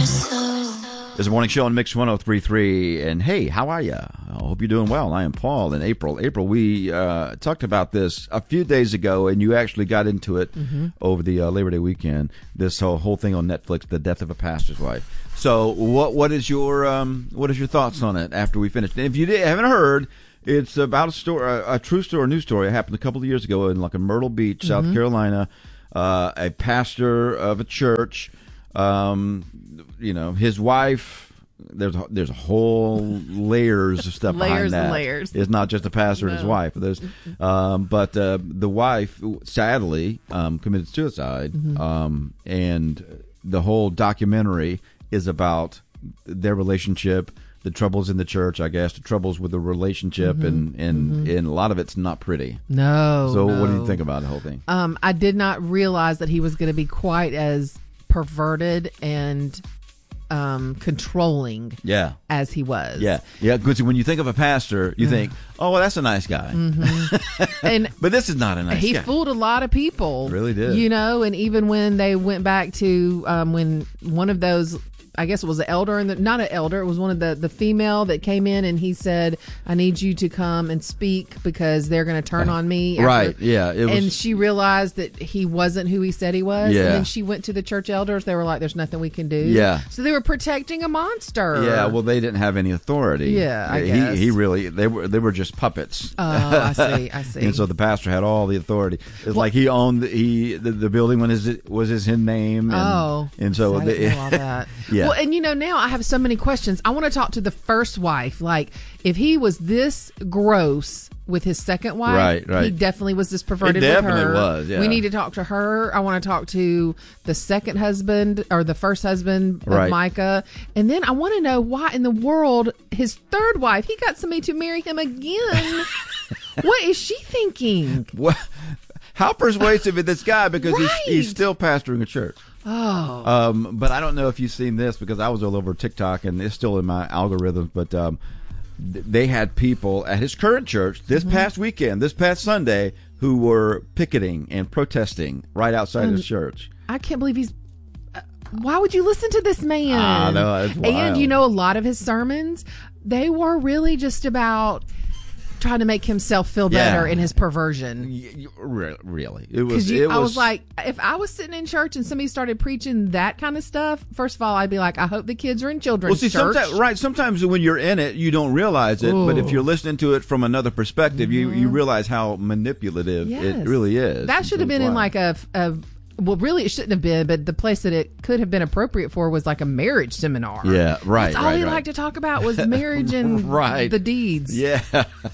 There's a morning show on Mix 103.3, and hey, how are you? I hope you're doing well. I am Paul and April. April, we talked about this a few days ago, and you actually got into it over the Labor Day weekend. This whole thing on Netflix, The Death of a Pastor's Wife. So, what is your thoughts on it after we finished? And if you haven't heard, it's about a true story, a news story. It happened a couple of years ago in Myrtle Beach, South Carolina. A pastor of a church. His wife, there's a whole layers of stuff behind that. Layers. It's not just a pastor and his wife. But the wife, sadly, committed suicide. And the whole documentary is about their relationship, the troubles in the church, I guess, the troubles with the relationship, and a lot of it's not pretty. No. So what do you think about the whole thing? I did not realize that he was going to be quite as perverted and controlling as he was. Yeah. Because when you think of a pastor, you think, oh, well, that's a nice guy. But this is not a nice guy. He fooled a lot of people. Really did. And even when they went back to when one of those, I guess it was an elder, not an elder, it was one of the female that came in, and he said, I need you to come and speak because they're going to turn on me. Right, yeah. And she realized that he wasn't who he said he was. Yeah. And then she went to the church elders. They were like, there's nothing we can do. Yeah. So they were protecting a monster. Yeah, well, they didn't have any authority. Yeah, I guess. He really, they were just puppets. Oh, I see. And so the pastor had all the authority. It's like he owned the building when was his name. And so I didn't know all that. Yeah. Well, and now I have so many questions. I want to talk to the first wife. Like, if he was this gross with his second wife, right. he definitely was this perverted He with definitely her. was, yeah. We need to talk to her. I want to talk to the second husband or the first husband of Micah. And then I want to know why in the world his third wife, he got somebody to marry him again. What is she thinking? What? How persuasive is this guy? Because he's still pastoring a church. Oh. But I don't know if you've seen this because I was all over TikTok and it's still in my algorithms. But they had people at his current church this past weekend, this past Sunday, who were picketing and protesting right outside his church. I can't believe he's. Why would you listen to this man? I know, it's wild. And a lot of his sermons, they were really just about trying to make himself feel better in his perversion. Really, I was like, if I was sitting in church and somebody started preaching that kind of stuff, first of all, I'd be like, I hope the kids are in children's church. Sometimes when you're in it, you don't realize it. Ooh. But if you're listening to it from another perspective, you realize how manipulative it really is. That should have been in like a well, really, it shouldn't have been, but the place that it could have been appropriate for was like a marriage seminar. Yeah, right. That's all he liked to talk about was marriage and the deeds. Yeah.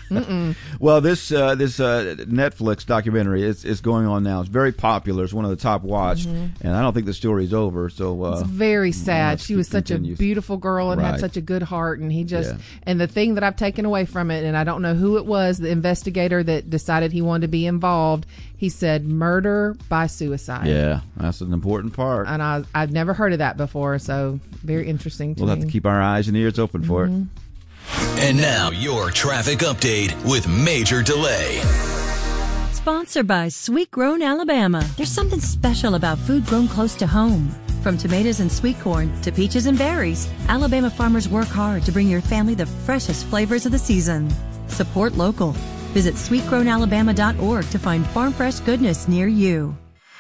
Well, this Netflix documentary is going on now. It's very popular. It's one of the top watched, and I don't think the story's over. So it's very sad. She was such a beautiful girl and had such a good heart, and he just and the thing that I've taken away from it, and I don't know who it was, the investigator that decided he wanted to be involved. He said murder by suicide. Yeah, that's an important part. And I've never heard of that before, so very interesting to me. We'll have to keep our eyes and ears open for it. And now your traffic update with Major Delay. Sponsored by Sweet Grown Alabama. There's something special about food grown close to home. From tomatoes and sweet corn to peaches and berries, Alabama farmers work hard to bring your family the freshest flavors of the season. Support local. Visit sweetgrownalabama.org to find farm fresh goodness near you.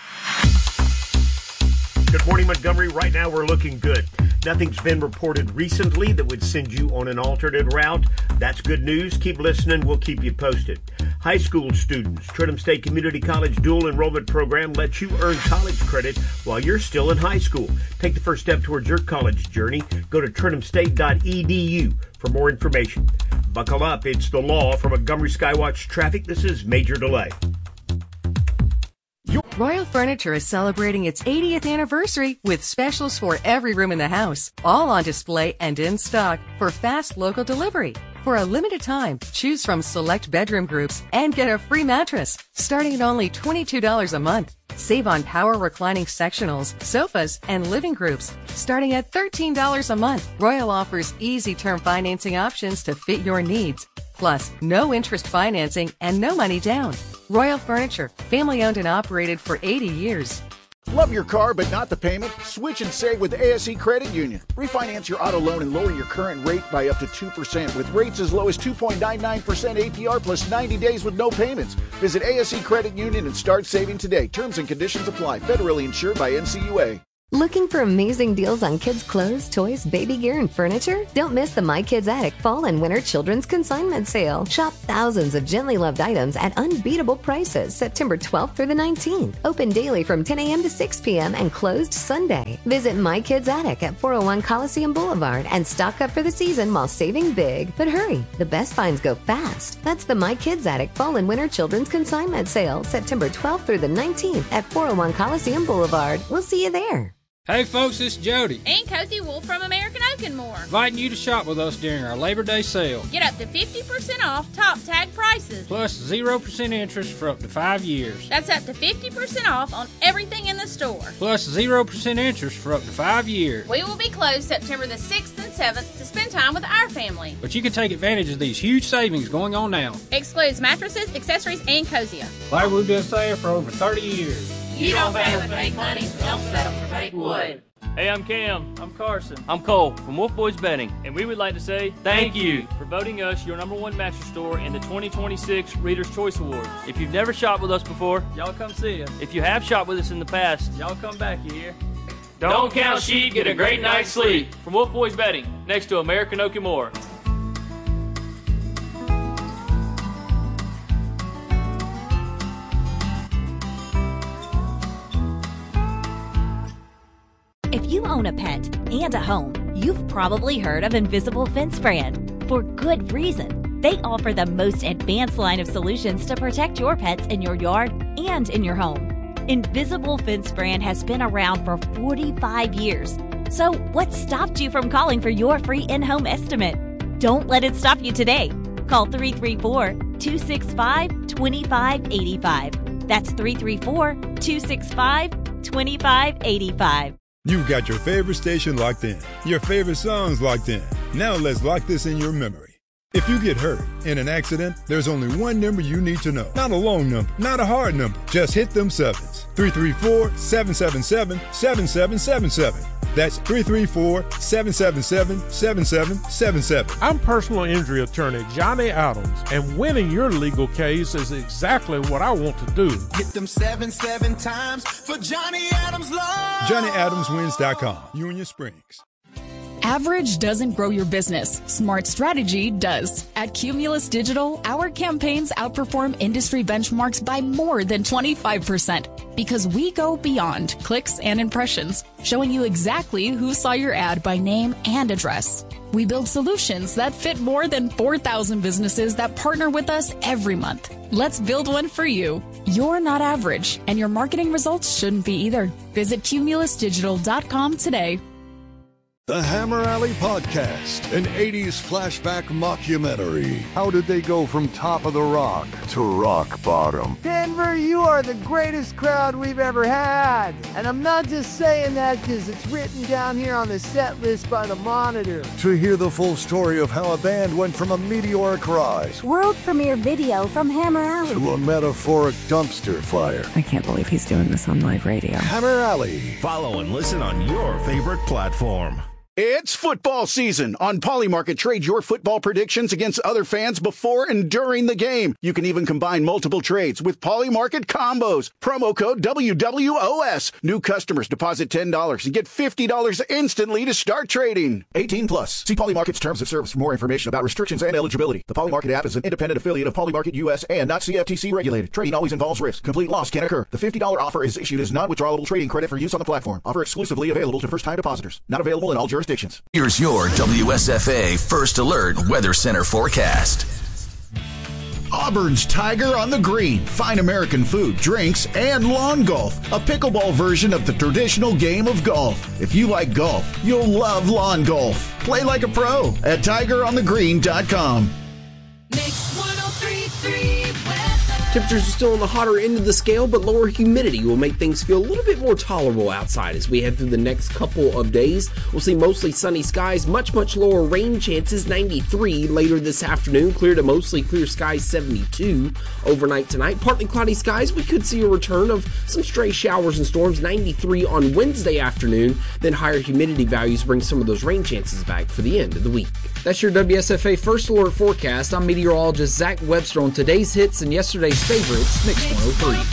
Good morning, Montgomery. Right now, we're looking good. Nothing's been reported recently that would send you on an alternate route. That's good news. Keep listening. We'll keep you posted. High school students, Trenton State Community College Dual Enrollment Program lets you earn college credit while you're still in high school. Take the first step towards your college journey. Go to trentumstate.edu for more information. Buckle up. It's the law. From Montgomery Skywatch Traffic, this is Major Delay. Royal Furniture is celebrating its 80th anniversary with specials for every room in the house, all on display and in stock for fast local delivery. For a limited time, choose from select bedroom groups and get a free mattress, starting at only $22 a month. Save on power reclining sectionals, sofas, and living groups, starting at $13 a month. Royal offers easy term financing options to fit your needs. Plus, no interest financing and no money down. Royal Furniture, family owned and operated for 80 years. Love your car but not the payment? Switch and save with ASE Credit Union. Refinance your auto loan and lower your current rate by up to 2% with rates as low as 2.99% APR plus 90 days with no payments. Visit ASE Credit Union and start saving today. Terms and conditions apply. Federally insured by NCUA. Looking for amazing deals on kids' clothes, toys, baby gear, and furniture? Don't miss the My Kids Attic Fall and Winter Children's Consignment Sale. Shop thousands of gently loved items at unbeatable prices September 12th through the 19th. Open daily from 10 a.m. to 6 p.m. and closed Sunday. Visit My Kids Attic at 401 Coliseum Boulevard and stock up for the season while saving big. But hurry, the best finds go fast. That's the My Kids Attic Fall and Winter Children's Consignment Sale September 12th through the 19th at 401 Coliseum Boulevard. We'll see you there. Hey folks, it's Jody and Cozy Wolf from American Oak and More, inviting you to shop with us during our Labor Day sale. Get up to 50% off top tag prices, plus 0% interest for up to 5 years. That's up to 50% off on everything in the store, plus 0% interest for up to 5 years. We will be closed September the 6th and 7th to spend time with our family, but you can take advantage of these huge savings going on now. Excludes mattresses, accessories, and Cosia. Like we've been saying for over 30 years. You don't pay with fake money, don't settle for fake wood. Hey, I'm Cam. I'm Carson. I'm Cole from Wolf Boys Betting. And we would like to say thank you for voting us your #1 mattress store in the 2026 Reader's Choice Awards. If you've never shopped with us before, y'all come see us. If you have shopped with us in the past, y'all come back, you hear? Don't count sheep, get a great night's sleep. From Wolf Boys Betting, next to American Oak and More. If you own a pet and a home, you've probably heard of Invisible Fence Brand. For good reason. They offer the most advanced line of solutions to protect your pets in your yard and in your home. Invisible Fence Brand has been around for 45 years. So what stopped you from calling for your free in-home estimate? Don't let it stop you today. Call 334-265-2585. That's 334-265-2585. You've got your favorite station locked in, your favorite songs locked in. Now let's lock this in your memory. If you get hurt in an accident, there's only one number you need to know. Not a long number, not a hard number. Just hit them sevens. 334-777-7777. That's 334-777-7777. I'm personal injury attorney Johnny Adams, and winning your legal case is exactly what I want to do. Get them 7 times for Johnny Adams Law. JohnnyAdamsWins.com, Union Springs. Average doesn't grow your business. Smart strategy does. At Cumulus Digital, our campaigns outperform industry benchmarks by more than 25% because we go beyond clicks and impressions, showing you exactly who saw your ad by name and address. We build solutions that fit more than 4,000 businesses that partner with us every month. Let's build one for you. You're not average, and your marketing results shouldn't be either. Visit cumulusdigital.com today. The Hammer Alley Podcast, an 80s flashback mockumentary. How did they go from top of the rock to rock bottom? Denver, you are the greatest crowd we've ever had. And I'm not just saying that because it's written down here on the set list by the Monitor. To hear the full story of how a band went from a meteoric rise, world premiere video from Hammer Alley, to a metaphoric dumpster fire. I can't believe he's doing this on live radio. Hammer Alley. Follow and listen on your favorite platform. It's football season. On Polymarket, trade your football predictions against other fans before and during the game. You can even combine multiple trades with Polymarket combos. Promo code WWOS. New customers deposit $10 and get $50 instantly to start trading. 18 plus. See Polymarket's terms of service for more information about restrictions and eligibility. The Polymarket app is an independent affiliate of Polymarket US and not CFTC regulated. Trading always involves risk. Complete loss can occur. The $50 offer is issued as non-withdrawable trading credit for use on the platform. Offer exclusively available to first-time depositors. Not available in all jurisdictions. Here's your WSFA First Alert Weather Center forecast. Auburn's Tiger on the Green. Fine American food, drinks, and lawn golf. A pickleball version of the traditional game of golf. If you like golf, you'll love lawn golf. Play like a pro at TigerOnTheGreen.com. Mix 103.3 weather. Temperatures are still on the hotter end of the scale, but lower humidity will make things feel a little bit more tolerable outside as we head through the next couple of days. We'll see mostly sunny skies, much lower rain chances, 93 later this afternoon. Clear to mostly clear skies, 72 overnight tonight. Partly cloudy skies, we could see a return of some stray showers and storms, 93 on Wednesday afternoon. Then higher humidity values bring some of those rain chances back for the end of the week. That's your WSFA First Alert forecast. I'm meteorologist Zach Webster on today's hits and yesterday's favorites, Mix 103.